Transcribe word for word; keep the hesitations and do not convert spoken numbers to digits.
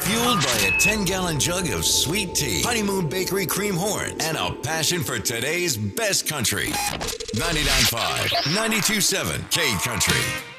fueled by a ten-gallon jug of sweet tea, Honeymoon Bakery cream horns, and a passion for today's best country. ninety-nine point five, ninety-two point seven K Country.